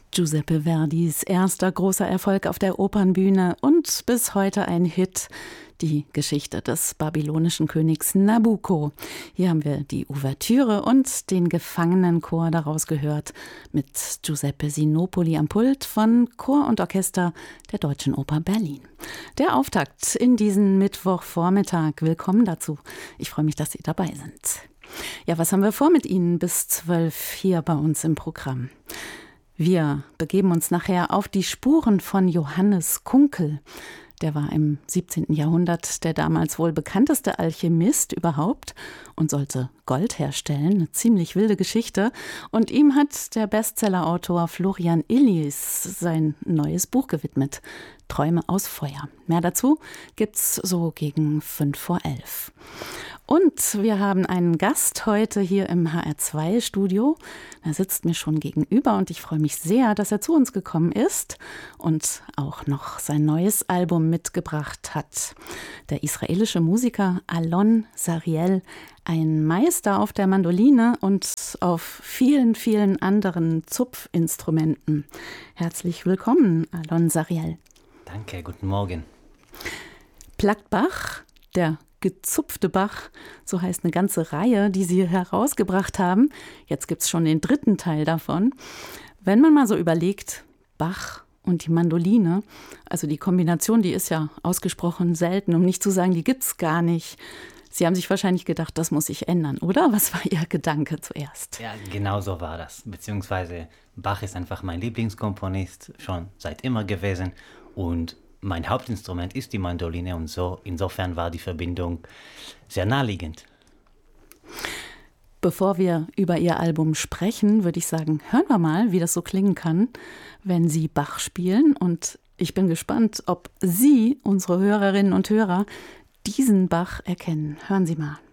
Giuseppe Verdis erster großer Erfolg auf der Opernbühne und bis heute ein Hit, die Geschichte des babylonischen Königs Nabucco. Hier haben wir die Ouvertüre und den Gefangenenchor daraus gehört mit Giuseppe Sinopoli am Pult von Chor und Orchester der Deutschen Oper Berlin. Der Auftakt in diesen Mittwochvormittag. Willkommen dazu. Ich freue mich, dass Sie dabei sind. Ja, was haben wir vor mit Ihnen bis 12 hier bei uns im Programm? Wir begeben uns nachher auf die Spuren von Johannes Kunkel. Der war im 17. Jahrhundert der damals wohl bekannteste Alchemist überhaupt und sollte Gold herstellen. Eine ziemlich wilde Geschichte. Und ihm hat der Bestsellerautor Florian Illies sein neues Buch gewidmet. Träume aus Feuer. Mehr dazu gibt's so gegen 11:05. Und wir haben einen Gast heute hier im HR2-Studio. Er sitzt mir schon gegenüber und ich freue mich sehr, dass er zu uns gekommen ist und auch noch sein neues Album mitgebracht hat. Der israelische Musiker Alon Sariel, ein Meister auf der Mandoline und auf vielen, vielen anderen Zupfinstrumenten. Herzlich willkommen, Alon Sariel. Danke, guten Morgen. Bach, der gezupfte Bach, so heißt eine ganze Reihe, die Sie herausgebracht haben. Jetzt gibt es schon den dritten Teil davon. Wenn man mal so überlegt, Bach und die Mandoline, also die Kombination, die ist ja ausgesprochen selten, um nicht zu sagen, die gibt es gar nicht. Sie haben sich wahrscheinlich gedacht, das muss sich ändern, oder? Was war Ihr Gedanke zuerst? Ja, genau so war das. Beziehungsweise Bach ist einfach mein Lieblingskomponist, schon seit immer gewesen. Und mein Hauptinstrument ist die Mandoline und so. Insofern war die Verbindung sehr naheliegend. Bevor wir über Ihr Album sprechen, würde ich sagen, hören wir mal, wie das so klingen kann, wenn Sie Bach spielen. Und ich bin gespannt, ob Sie, unsere Hörerinnen und Hörer, diesen Bach erkennen. Hören Sie mal.